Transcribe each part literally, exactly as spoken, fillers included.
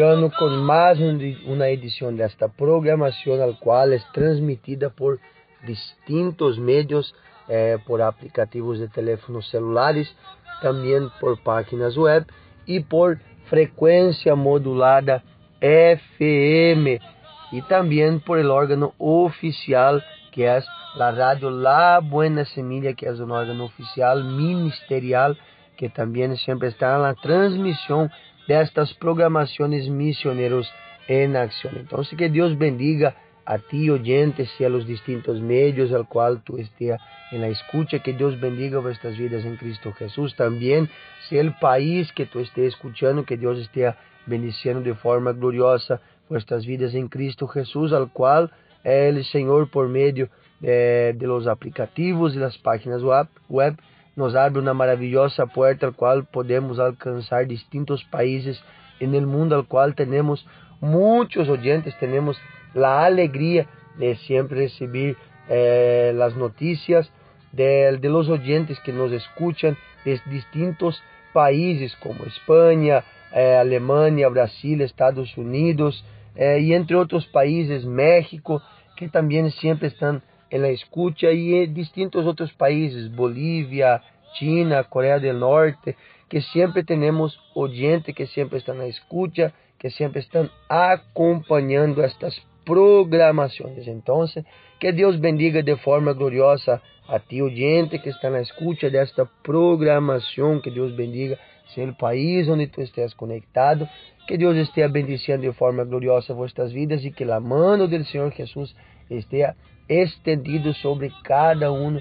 con más una edición de esta programación, al cual es transmitida por distintos medios, eh, por aplicativos de teléfonos celulares, también por páginas web y por frecuencia modulada F M, y también por el órgano oficial, que es la radio La Buena Semilla, que es un órgano oficial ministerial, que también siempre está en la transmisión de estas programaciones Misioneros en Acción. Entonces, que Dios bendiga a ti, oyentes, y a los distintos medios al cual tú estés en la escucha. Que Dios bendiga vuestras vidas en Cristo Jesús. También, si el país que tú estés escuchando, que Dios esté bendiciendo de forma gloriosa vuestras vidas en Cristo Jesús, al cual el Señor, por medio de, de los aplicativos y las páginas web, web nos abre una maravillosa puerta al cual podemos alcanzar distintos países en el mundo, al cual tenemos muchos oyentes. Tenemos la alegría de siempre recibir eh, las noticias de, de los oyentes que nos escuchan de distintos países como España, eh, Alemania, Brasil, Estados Unidos, eh, y entre otros países, México, que también siempre están en la escucha, y en distintos otros países, Bolivia, China, Corea del Norte, que siempre tenemos oyentes que siempre están en la escucha, que siempre están acompañando estas programaciones. Entonces, que Dios bendiga de forma gloriosa a ti, oyente, que está en la escucha de esta programación. Que Dios bendiga sea el país donde tú estés conectado. Que Dios esté bendiciendo de forma gloriosa vuestras vidas, y que la mano del Señor Jesús esté estendido sobre cada uno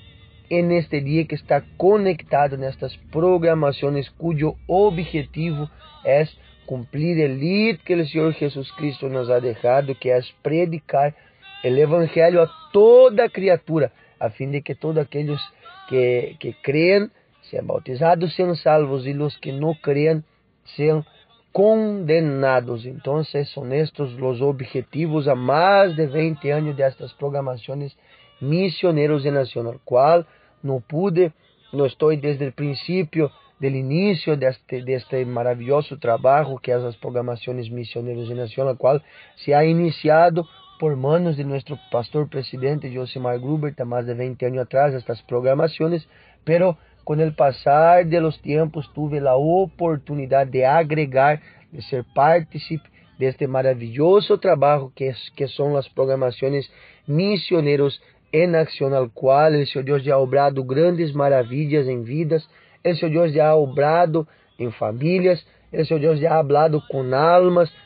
en este día que está conectado nestas programaciones, cuyo objetivo es cumplir el lead que el Señor Jesucristo nos ha dejado, que es predicar el Evangelio a toda criatura, a fin de que todos aquellos que, que crean sean bautizados, sean salvos, y los que no crean sean condenados. Entonces, son estos los objetivos a más de veinte años de estas programaciones Misioneros en Acción, al cual no pude, no estoy desde el principio, del inicio de este, de este maravilloso trabajo que es las programaciones Misioneros en Acción, al cual se ha iniciado por manos de nuestro pastor presidente Josimar Gruber, há más de veinte años atrás, estas programaciones, pero con el pasar de los tiempos tuve la oportunidad de agregar, de ser partícipe de este maravilloso trabajo que, es, que son las programaciones Misioneros en Acción, al cual el Señor Dios ya ha obrado grandes maravillas en vidas, el Señor Dios ya ha obrado en familias, el Señor Dios ya ha hablado con almas,